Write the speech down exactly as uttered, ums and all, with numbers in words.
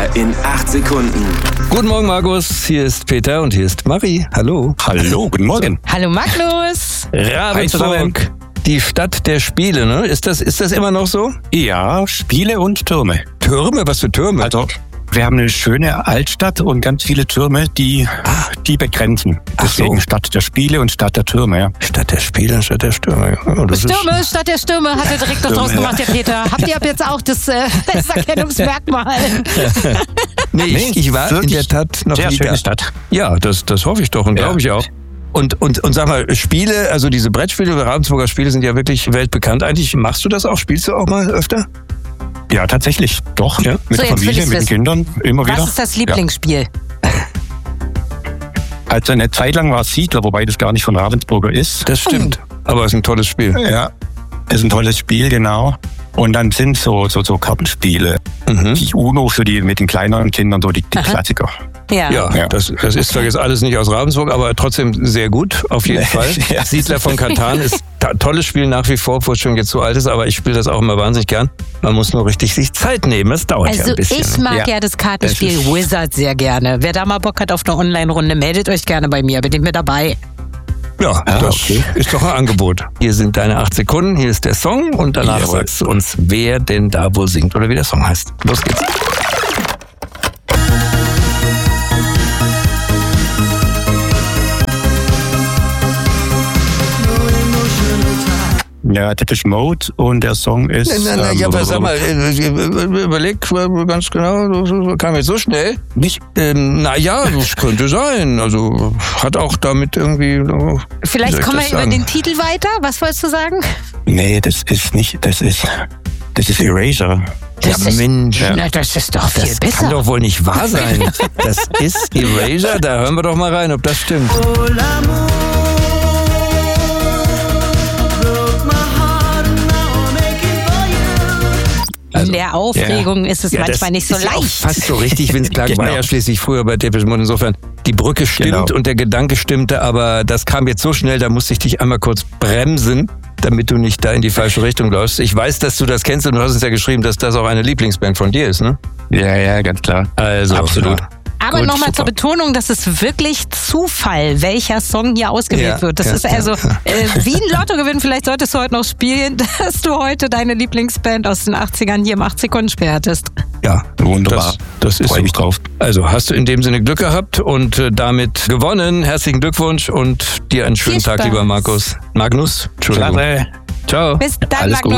in acht Sekunden. Guten Morgen, Markus. Hier ist Peter und hier ist Marie. Hallo. Hallo, guten Morgen. Hallo Magnus. Ravensburg, die Stadt der Spiele, ne? Ist das, ist das immer noch so? Ja, Spiele und Türme. Türme? Was für Türme? Also, wir haben eine schöne Altstadt und ganz viele Türme, die die begrenzen. Deswegen so. Stadt der Spiele und Stadt der Türme, ja. Stadt der Spiele und Stadt der Stürme. Oh, das Stürme, ist... Stadt der Stürme, hat er direkt noch draus gemacht, der Peter. Habt ihr ab jetzt auch das, äh, das Erkennungsmerkmal? Nee, ich, ich war in der Tat noch sehr nie schöne da. Stadt. Ja, das, das hoffe ich doch und Ja. glaube ich auch. Und, und, und sag mal, Spiele, also diese Brettspiele, Ravensburger Spiele sind ja wirklich weltbekannt. Eigentlich machst du das auch? Spielst du auch mal öfter? Ja, tatsächlich, doch. Ja. Mit So, der jetzt will Familie, ich's mit den wissen. Kindern, immer wieder. Was ist das Lieblingsspiel? Ja. Also eine Zeit lang war es Siedler, wobei das gar nicht von Ravensburger ist. Das stimmt. Aber es ist ein tolles Spiel. Ja, ist ein tolles Spiel, genau. Und dann sind so, so, so Kartenspiele. Mhm. Die Uno für die mit den kleineren Kindern, so die, die Klassiker. Ja. Ja, Ja. Das, das ist zwar jetzt alles nicht aus Ravensburg, aber trotzdem sehr gut, auf jeden Fall. Ja. Siedler von Catan ist ein tolles Spiel nach wie vor, obwohl es schon jetzt so alt ist, aber ich spiele das auch immer wahnsinnig gern. Man muss nur richtig sich Zeit nehmen, es dauert ja Also ein bisschen. ich mag ja, Ja. das Kartenspiel Das ist- Wizard sehr gerne. Wer da mal Bock hat auf eine Online-Runde, meldet euch gerne bei mir, bin ich mit dabei. Ja, Ah, das okay. ist doch ein Angebot. Hier sind deine acht Sekunden, hier ist der Song und danach Jawohl. sagst du uns, wer denn da wohl singt oder wie der Song heißt. Los geht's. Ja, Depeche Mode und der Song ist... Nein, nein, nein, ja, ähm, aber sag mal, äh, äh, überleg ganz genau, so- so- kam jetzt so schnell. Nicht? Ähm, naja, das könnte sein. Also hat auch damit irgendwie... äh, wie Vielleicht soll ich kommen wir das über sagen? den Titel weiter. Was wolltest du sagen? Nee, das ist nicht, das ist, das ist Erasure. Ja, Das ist- Mensch, Na, das ist doch viel das besser. kann doch wohl nicht wahr sein. Das ist Erasure, da hören wir doch mal rein, ob das stimmt. In der Aufregung ist es Ja, das manchmal nicht so ist ja auch leicht. fast so richtig, wenn es klar Genau. war ja schließlich früher bei Depeche Mode. Insofern, die Brücke stimmt Genau. und der Gedanke stimmte, aber das kam jetzt so schnell, da musste ich dich einmal kurz bremsen, damit du nicht da in die falsche Richtung läufst. Ich weiß, dass du das kennst und du hast uns ja geschrieben, dass das auch eine Lieblingsband von dir ist, ne? Ja, ja, ganz klar. Also, Absolut. Ja. Aber Gut, nochmal super. zur Betonung, das ist wirklich Zufall, welcher Song hier ausgewählt Ja, wird. Das ja, ist also ja. äh, wie ein Lottogewinn. Vielleicht solltest du heute noch spielen, dass du heute deine Lieblingsband aus den achtzigern hier im acht Sekunden Spiel hattest. Ja, Wunderbar. Das, das ist Freue so. mich drauf. Also hast du in dem Sinne Glück gehabt und äh, damit gewonnen. Herzlichen Glückwunsch und dir einen schönen Viel Tag, Spaß. lieber Markus. Magnus, Entschuldigung. Klasse. Ciao. Bis dann, Alles Magnus.